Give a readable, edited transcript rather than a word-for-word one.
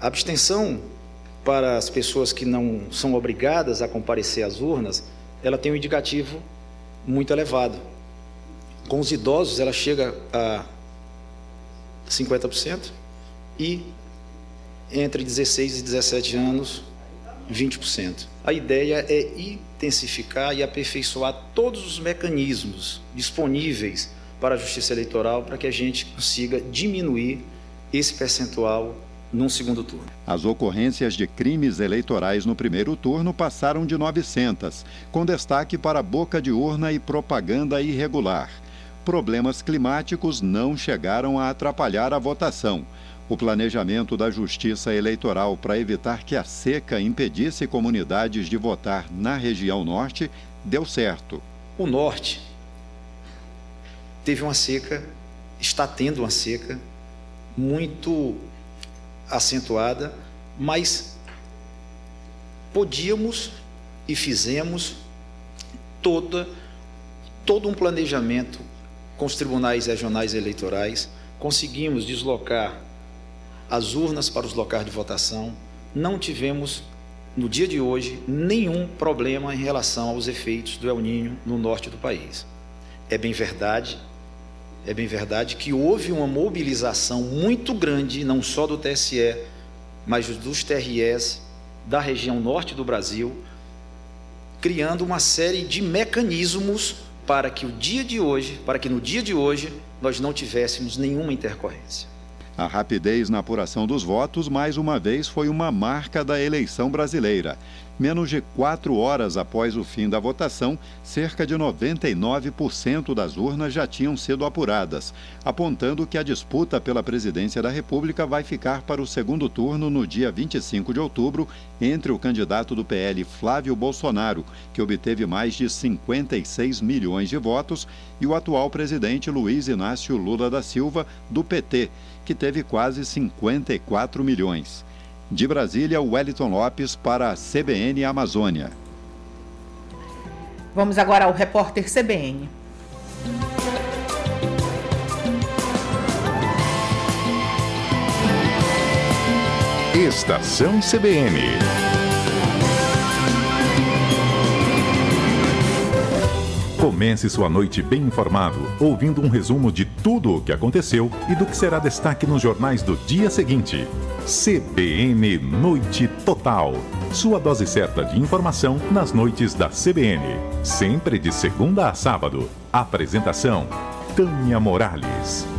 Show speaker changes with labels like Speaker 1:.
Speaker 1: A abstenção para as pessoas que não são obrigadas a comparecer às urnas, ela tem um indicativo muito elevado. Com os idosos, ela chega a 50% e entre 16 e 17 anos, 20%. A ideia é intensificar e aperfeiçoar todos os mecanismos disponíveis para a Justiça Eleitoral para que a gente consiga diminuir esse percentual num segundo turno.
Speaker 2: As ocorrências de crimes eleitorais no primeiro turno passaram de 900, com destaque para boca de urna e propaganda irregular. Problemas climáticos não chegaram a atrapalhar a votação. O planejamento da Justiça Eleitoral para evitar que a seca impedisse comunidades de votar na região norte deu certo.
Speaker 1: O norte teve uma seca, está tendo uma seca muito acentuada, mas podíamos e fizemos todo um planejamento com os tribunais regionais eleitorais, conseguimos deslocar as urnas para os locais de votação, não tivemos, no dia de hoje, nenhum problema em relação aos efeitos do El Niño no norte do país. É bem verdade que houve uma mobilização muito grande, não só do TSE, mas dos TREs da região norte do Brasil, criando uma série de mecanismos para que no dia de hoje, nós não tivéssemos nenhuma intercorrência.
Speaker 2: A rapidez na apuração dos votos, mais uma vez, foi uma marca da eleição brasileira. Menos de 4 horas após o fim da votação, cerca de 99% das urnas já tinham sido apuradas, apontando que a disputa pela presidência da República vai ficar para o segundo turno no dia 25 de outubro, entre o candidato do PL, Flávio Bolsonaro, que obteve mais de 56 milhões de votos, e o atual presidente Luiz Inácio Lula da Silva, do PT, que teve quase 54 milhões. De Brasília, Wellington Lopes para a CBN Amazônia.
Speaker 3: Vamos agora ao repórter CBN.
Speaker 4: Estação CBN. Comece sua noite bem informado, ouvindo um resumo de tudo o que aconteceu e do que será destaque nos jornais do dia seguinte. CBN Noite Total. Sua dose certa de informação nas noites da CBN. Sempre de segunda a sábado. Apresentação: Tânia Morales.